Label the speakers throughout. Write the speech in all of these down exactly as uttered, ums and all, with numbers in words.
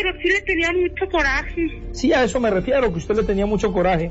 Speaker 1: pero sí le tenía mucho coraje.
Speaker 2: Sí, a eso me refiero, que usted le tenía mucho coraje.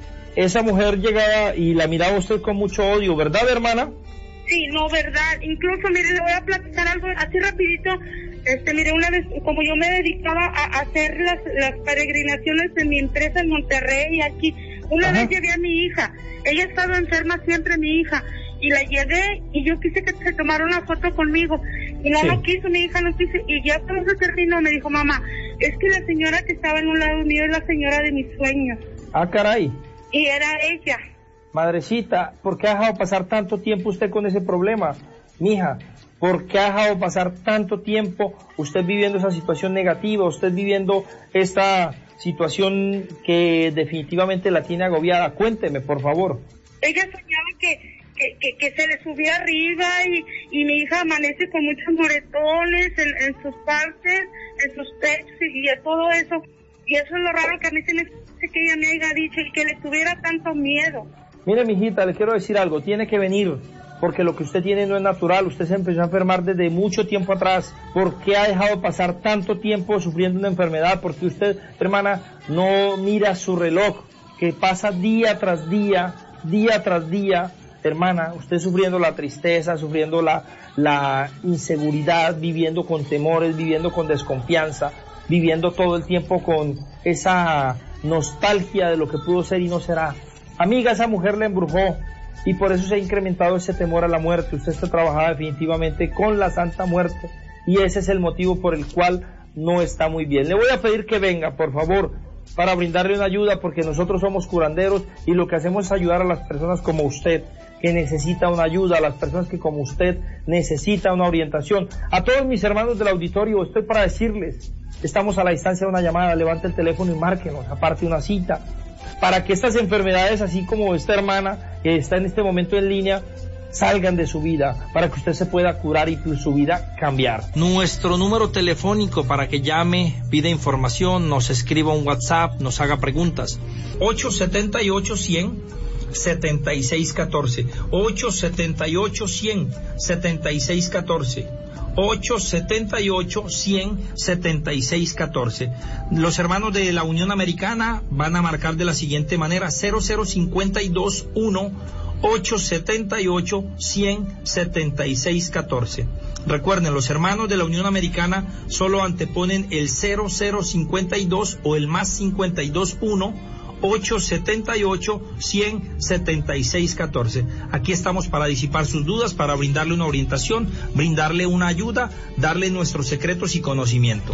Speaker 2: Esa mujer llegaba y la miraba usted con mucho odio, ¿verdad, hermana?
Speaker 1: Sí, no, verdad. Incluso, mire, le voy a platicar algo así rapidito. Este, mire, una vez, como yo me dedicaba a, a hacer las, las peregrinaciones en mi empresa en Monterrey y aquí, una Ajá. vez llevé a mi hija. Ella estaba enferma siempre, mi hija. Y la llevé y yo quise que se tomara una foto conmigo. Y no, sí. no quiso, mi hija no quiso. Y ya cuando se terminó me dijo, mamá, es que la señora que estaba en un lado mío es la señora de mis sueños.
Speaker 2: Ah, caray.
Speaker 1: Y era ella.
Speaker 2: Madrecita, ¿por qué ha dejado pasar tanto tiempo usted con ese problema? Mija, ¿por qué ha dejado pasar tanto tiempo usted viviendo esa situación negativa, usted viviendo esta situación que definitivamente la tiene agobiada? Cuénteme, por favor.
Speaker 1: Ella soñaba que, que, que, que se le subía arriba y, y mi hija amanece con muchos moretones en, en sus partes, en sus pechos y, y todo eso. Y eso es lo raro que a mí se me hace que ella me haya dicho y que le tuviera tanto miedo.
Speaker 2: Mire, mijita, le quiero decir algo, tiene que venir, porque lo que usted tiene no es natural, usted se empezó a enfermar desde mucho tiempo atrás. ¿Por qué ha dejado pasar tanto tiempo sufriendo una enfermedad? Porque usted, hermana, no mira su reloj, que pasa día tras día, día tras día. Hermana, usted sufriendo la tristeza, sufriendo la, la inseguridad, viviendo con temores, viviendo con desconfianza, viviendo todo el tiempo con esa nostalgia de lo que pudo ser y no será. Amiga, esa mujer le embrujó y por eso se ha incrementado ese temor a la muerte. Usted está trabajada definitivamente con la Santa Muerte y ese es el motivo por el cual no está muy bien. Le voy a pedir que venga, por favor, para brindarle una ayuda, porque nosotros somos curanderos y lo que hacemos es ayudar a las personas como usted, que necesita una ayuda, a las personas que como usted necesita una orientación. A todos mis hermanos del auditorio, estoy para decirles, estamos a la distancia de una llamada, levante el teléfono y márquenos, aparte una cita, para que estas enfermedades, así como esta hermana que está en este momento en línea, salgan de su vida, para que usted se pueda curar y su vida cambiar. Nuestro número telefónico para que llame, pida información, nos escriba un WhatsApp, nos haga preguntas. ocho siete ocho, cien, setenta y seis catorce. ocho siete ocho, cien, setenta y seis catorce. ocho siete ocho, cien, setenta y seis catorce. Los hermanos de la Unión Americana van a marcar de la siguiente manera: cero cero cinco dos uno, ocho siete ocho, cien, setenta y seis catorce. Recuerden, los hermanos de la Unión Americana solo anteponen el cero cero cinco dos o el más cincuenta y dos uno, ocho siete ocho, cien, setenta y seis catorce. Aquí estamos para disipar sus dudas, para brindarle una orientación, brindarle una ayuda, darle nuestros secretos y conocimiento.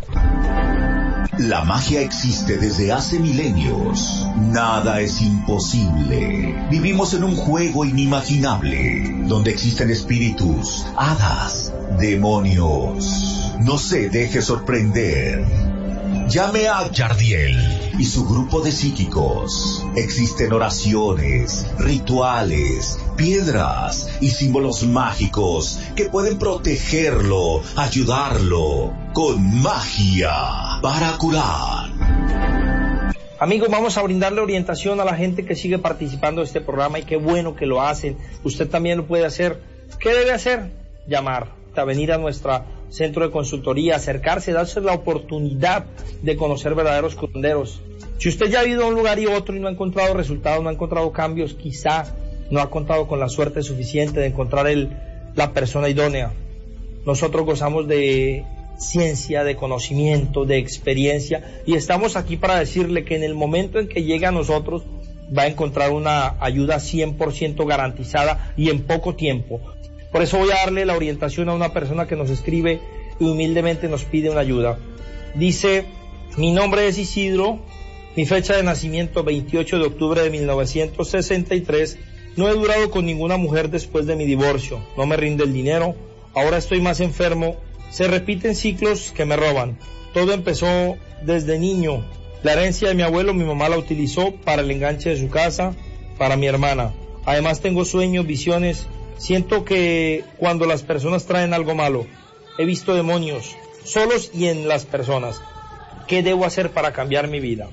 Speaker 3: La magia existe desde hace milenios. Nada es imposible. Vivimos en un juego inimaginable, donde existen espíritus, hadas, demonios. No se deje sorprender. Llame a Yardiel y su grupo de psíquicos. Existen oraciones, rituales, piedras y símbolos mágicos que pueden protegerlo, ayudarlo con magia para curar.
Speaker 2: Amigos, vamos a brindarle orientación a la gente que sigue participando de este programa y qué bueno que lo hacen. Usted también lo puede hacer. ¿Qué debe hacer? Llamar, a venir a nuestro centro de consultoría, acercarse, darse la oportunidad de conocer verdaderos curanderos. Si usted ya ha ido a un lugar y otro y no ha encontrado resultados, no ha encontrado cambios, quizá no ha contado con la suerte suficiente de encontrar el, la persona idónea. Nosotros gozamos de ciencia, de conocimiento, de experiencia y estamos aquí para decirle que en el momento en que llegue a nosotros va a encontrar una ayuda cien por ciento garantizada y en poco tiempo. Por eso voy a darle la orientación a una persona que nos escribe y humildemente nos pide una ayuda. Dice: mi nombre es Isidro, mi fecha de nacimiento veintiocho de octubre de mil novecientos sesenta y tres, no he durado con ninguna mujer después de mi divorcio, no me rinde el dinero, ahora estoy más enfermo, se repiten ciclos que me roban, todo empezó desde niño, la herencia de mi abuelo mi mamá la utilizó para el enganche de su casa, para mi hermana, además tengo sueños, visiones. Siento que cuando las personas traen algo malo, he visto demonios, solos y en las personas. ¿Qué debo hacer para cambiar mi vida?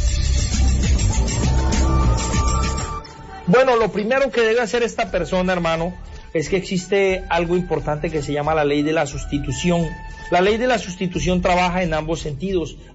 Speaker 2: Bueno, lo primero que debe hacer esta persona, hermano, es que existe algo importante que se llama la ley de la sustitución. La ley de la sustitución trabaja en ambos sentidos.